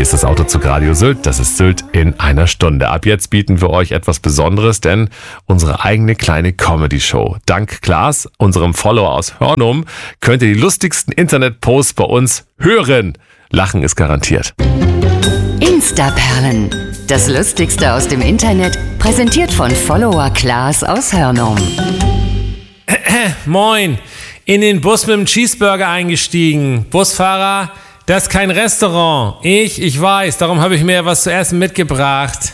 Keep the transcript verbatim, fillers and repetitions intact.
ist das Autozug Radio Sylt. Das ist Sylt in einer Stunde. Ab jetzt bieten wir euch etwas Besonderes, denn unsere eigene kleine Comedy-Show. Dank Klaas, unserem Follower aus Hörnum, könnt ihr die lustigsten Internet-Posts bei uns hören. Lachen ist garantiert. Instaperlen. Das Lustigste aus dem Internet, präsentiert von Follower Klaas aus Hörnum. Moin, in den Bus mit dem Cheeseburger eingestiegen. Busfahrer, das ist kein Restaurant. Ich, ich weiß, darum habe ich mir was zu essen mitgebracht.